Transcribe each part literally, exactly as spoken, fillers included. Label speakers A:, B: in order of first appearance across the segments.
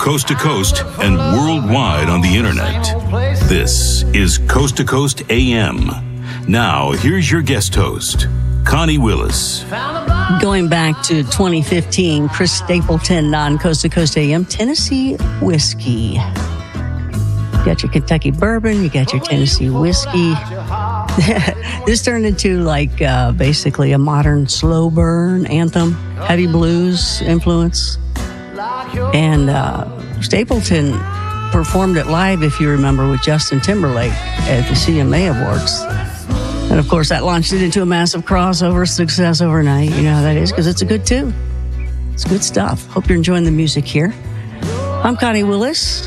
A: coast to coast and worldwide on the internet. This is Coast to Coast A M. Now, here's your guest host, Connie Willis.
B: Going back to twenty fifteen, Chris Stapleton on Coast to Coast A M, Tennessee whiskey. You got your Kentucky bourbon, you got your Tennessee whiskey. This turned into like uh, basically a modern slow burn anthem, heavy blues influence. And uh, Stapleton performed it live, if you remember, with Justin Timberlake at the C M A Awards. And of course, that launched it into a massive crossover success overnight. You know how that is, because it's a good tune. It's good stuff. Hope you're enjoying the music here. I'm Connie Willis.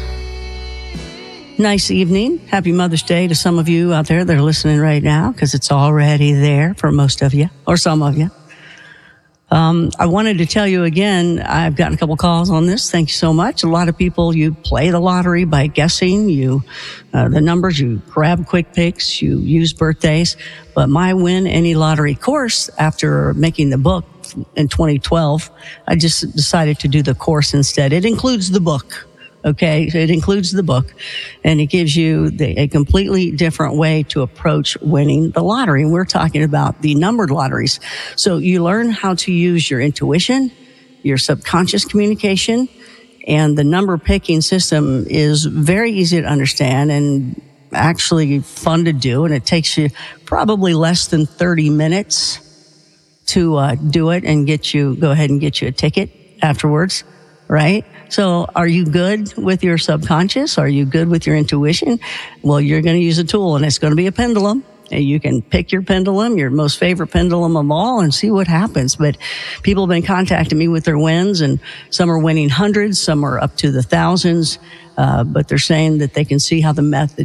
B: Nice evening. Happy Mother's Day to some of you out there that are listening right now, because it's already there for most of you, or some of you. Um, I wanted to tell you again, I've gotten a couple calls on this. Thank you so much. A lot of people, you play the lottery by guessing you uh, the numbers, you grab quick picks, you use birthdays. But my Win Any Lottery course, after making the book in twenty twelve, I just decided to do the course instead. It includes the book. Okay, it includes the book, and it gives you the, a completely different way to approach winning the lottery. And we're talking about the numbered lotteries. So you learn how to use your intuition, your subconscious communication, and the number picking system is very easy to understand and actually fun to do. And it takes you probably less than thirty minutes to uh, do it and get you, go ahead and get you a ticket afterwards, right? So are you good with your subconscious? Are you good with your intuition? Well, you're going to use a tool, and it's going to be a pendulum. And you can pick your pendulum, your most favorite pendulum of all, and see what happens. But people have been contacting me with their wins, and some are winning hundreds, some are up to the thousands. Uh, but they're saying that they can see how the method